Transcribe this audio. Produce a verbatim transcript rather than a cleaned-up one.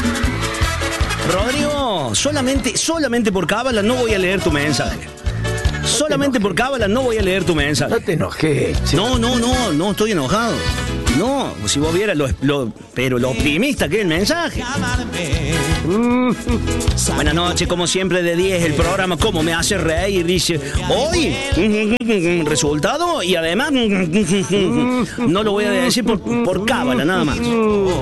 Rodrigo, solamente, solamente por cábala no voy a leer tu mensaje. Solamente por cábala no voy a leer tu mensaje. No te enojes, che. No, no, no, no estoy enojado. No, si vos vieras lo, lo, pero lo optimista que es el mensaje. Buenas noches, como siempre de diez el programa, como me hace reír, dice, hoy, resultado, y además, no lo voy a decir por, por cábala, nada más.